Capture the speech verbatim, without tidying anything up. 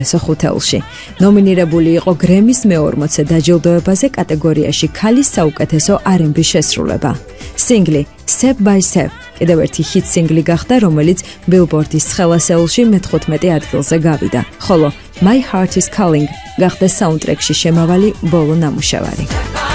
ხუთეულში. ნომინირებული იყო გრემის მეორმოცე დაჯილდოებაზე კატეგორიაში ქალის საუკეთესო არ ენდ ბი შესრულება. სინგლი Step by Step კიდევ ერთი ჰიტ სინგლი გახდა, რომელიც ბილბორდის ცხელასეულში მეთხუთმეტე ადგილზე გავიდა, ხოლო My Heart is Calling გახდა საუნდტრეკში შემავალი ბოლო ნამუშევარი.